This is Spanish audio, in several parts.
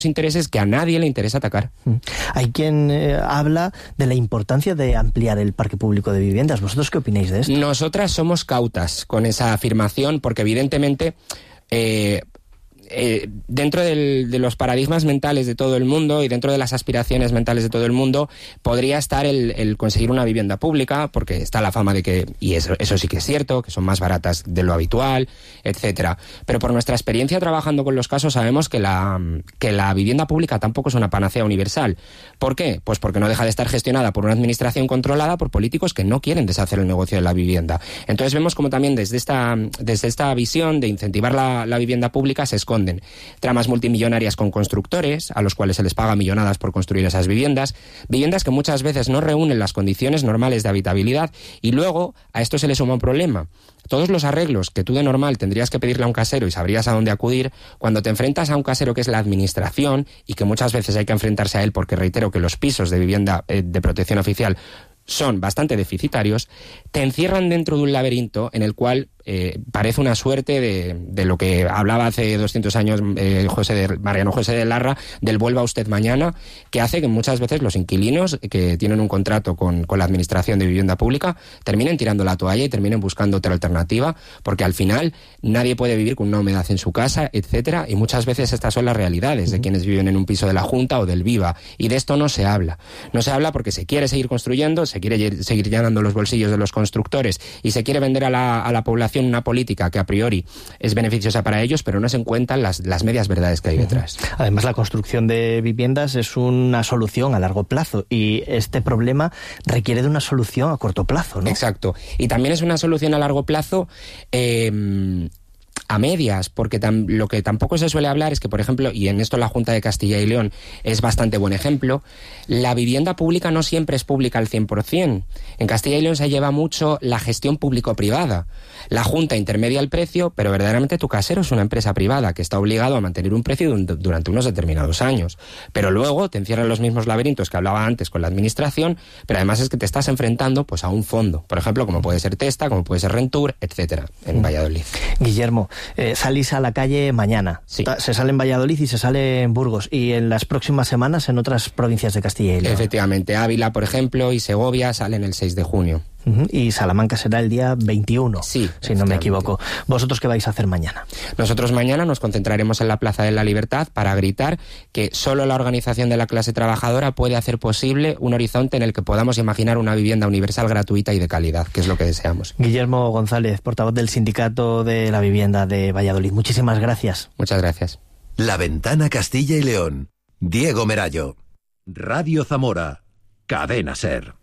intereses que a nadie le interesa atacar. Hay quien habla de la importancia de ampliar el parque público de viviendas. ¿Vosotros qué opináis de esto? Nosotras somos cautas con esa afirmación porque evidentemente dentro de los paradigmas mentales de todo el mundo y dentro de las aspiraciones mentales de todo el mundo podría estar el conseguir una vivienda pública, porque está la fama de que, y eso sí que es cierto, que son más baratas de lo habitual, etcétera. Pero por nuestra experiencia trabajando con los casos sabemos que la vivienda pública tampoco es una panacea universal. ¿Por qué? Pues porque no deja de estar gestionada por una administración controlada por políticos que no quieren deshacer el negocio de la vivienda. Entonces vemos como también desde esta visión de incentivar la vivienda pública se esconde tramas multimillonarias con constructores, a los cuales se les paga millonadas por construir esas viviendas que muchas veces no reúnen las condiciones normales de habitabilidad, y luego a esto se le suma un problema. Todos los arreglos que tú de normal tendrías que pedirle a un casero y sabrías a dónde acudir, cuando te enfrentas a un casero que es la administración y que muchas veces hay que enfrentarse a él porque reitero que los pisos de vivienda de protección oficial son bastante deficitarios, te encierran dentro de un laberinto en el cual parece una suerte de lo que hablaba hace 200 años Mariano José de Larra, del vuelva usted mañana, que hace que muchas veces los inquilinos que tienen un contrato con la administración de vivienda pública terminen tirando la toalla y terminen buscando otra alternativa, porque al final nadie puede vivir con una humedad en su casa, etcétera, y muchas veces estas son las realidades de quienes viven en un piso de la Junta o del Viva, y de esto no se habla. No se habla porque se quiere seguir construyendo, se quiere seguir llenando los bolsillos de los constructores y se quiere vender a la población una política que a priori es beneficiosa para ellos, pero no se encuentran las medias verdades que hay detrás. Además, la construcción de viviendas es una solución a largo plazo y este problema requiere de una solución a corto plazo, ¿no? Exacto. Y también es una solución a largo plazo a medias, porque lo que tampoco se suele hablar es que, por ejemplo, y en esto la Junta de Castilla y León es bastante buen ejemplo, la vivienda pública no siempre es pública al 100%. En Castilla y León se lleva mucho la gestión público-privada. La Junta intermedia el precio, pero verdaderamente tu casero es una empresa privada que está obligado a mantener un precio durante unos determinados años. Pero luego te encierran los mismos laberintos que hablaba antes con la administración, pero además es que te estás enfrentando pues a un fondo, por ejemplo, como puede ser Testa, como puede ser Rentur, etcétera, en Valladolid. Guillermo, salís a la calle mañana. Sí. Se sale en Valladolid y se sale en Burgos y en las próximas semanas en otras provincias de Castilla y León. Efectivamente, Ávila, por ejemplo, y Segovia salen el 6 de junio. Y Salamanca será el día 21, sí, si no me equivoco. ¿Vosotros qué vais a hacer mañana? Nosotros mañana nos concentraremos en la Plaza de la Libertad para gritar que solo la organización de la clase trabajadora puede hacer posible un horizonte en el que podamos imaginar una vivienda universal, gratuita y de calidad, que es lo que deseamos. Guillermo González, portavoz del Sindicato de la Vivienda de Valladolid. Muchísimas gracias. Muchas gracias. La Ventana Castilla y León. Diego Merallo. Radio Zamora. Cadena SER.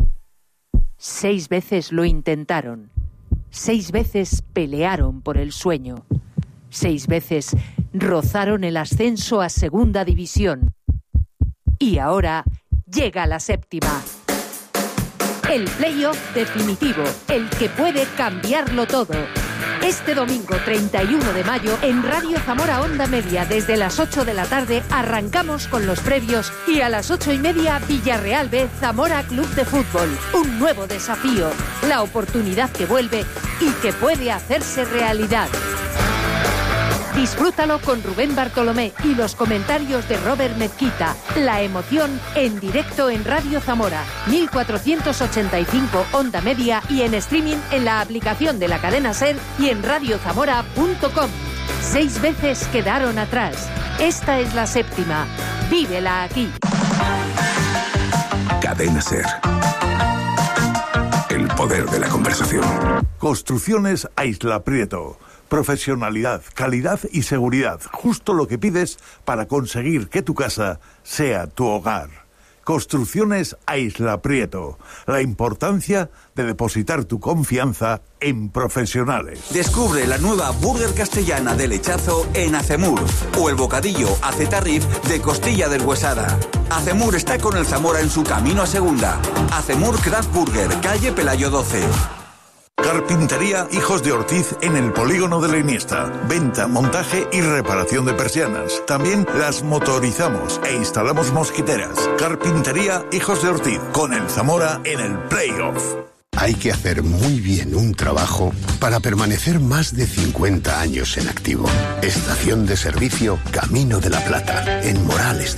6 veces lo intentaron. 6 veces pelearon por el sueño. 6 veces rozaron el ascenso a Segunda División. Y ahora llega la 7ª. El playoff definitivo, el que puede cambiarlo todo. Este domingo 31 de mayo en Radio Zamora Onda Media desde las 8 de la tarde arrancamos con los previos y a las 8:30 Villarreal B Zamora Club de Fútbol. Un nuevo desafío, la oportunidad que vuelve y que puede hacerse realidad. Disfrútalo con Rubén Bartolomé y los comentarios de Robert Mezquita. La emoción en directo en Radio Zamora, 1485 Onda Media y en streaming en la aplicación de la cadena SER y en radiozamora.com. 6 veces quedaron atrás. Esta es la 7ª. Vívela aquí. Cadena SER. El poder de la conversación. Construcciones Aisla Prieto. Profesionalidad, calidad y seguridad. Justo lo que pides para conseguir que tu casa sea tu hogar. Construcciones Aisla Prieto. La importancia de depositar tu confianza en profesionales. Descubre la nueva burger castellana de lechazo en Acemur o el bocadillo Acetarrif de costilla deshuesada. Acemur está con el Zamora en su camino a segunda. Acemur Craft Burger, calle Pelayo 12. Carpintería Hijos de Ortiz en el Polígono de la Iniesta. Venta, montaje y reparación de persianas. También las motorizamos e instalamos mosquiteras. Carpintería Hijos de Ortiz con el Zamora en el playoff. Hay que hacer muy bien un trabajo para permanecer más de 50 años en activo. Estación de servicio Camino de la Plata, en Morales